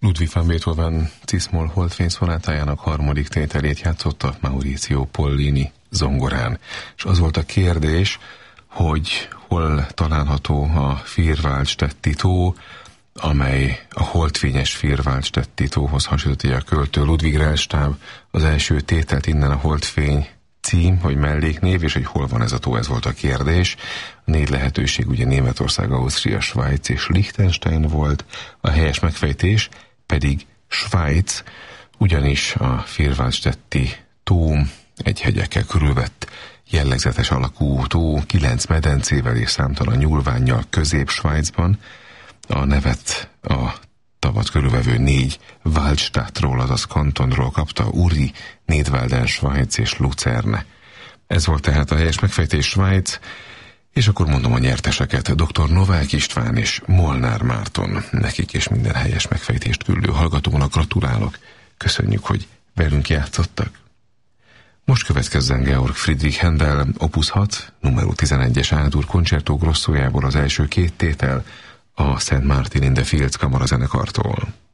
Ludwig van Beethoven Cis-moll holdfény szonátájának harmadik tételét játszotta Maurizio Pollini zongorán. És az volt a kérdés, hogy hol található a Vierwaldstätti tó, amely a holdfényes Vierwaldstätti tóhoz hasonlítja a költő Ludwig Rellstab az első tételt, innen a holdfény cím, vagy melléknév, és hogy hol van ez a tó, ez volt a kérdés. A 4 lehetőség ugye Németország, Ausztria, Svájc és Liechtenstein volt, a helyes megfejtés pedig Svájc, ugyanis a Vierwaldstätti tó egy hegyekkel körülvett jellegzetes alakú tó, 9 medencével és számtalan nyúlvánnyal Közép-Svájcban. A nevet a tavat körülvevő 4 Waldstadtról, azaz kantonról kapta, Uri, Nidwalden, Svájc és Luzerne. Ez volt tehát a helyes megfejtés, Svájc, és akkor mondom a nyerteseket: dr. Novák István és Molnár Márton. Nekik és minden helyes megfejtést küldő hallgatónak gratulálok. Köszönjük, hogy velünk játszottak. Most következzen Georg Friedrich Händel Opus 6, numero 11-es A-dur Concerto Grossójából az első 2 tétel a St. Martin in the Fields kamarazenekartól.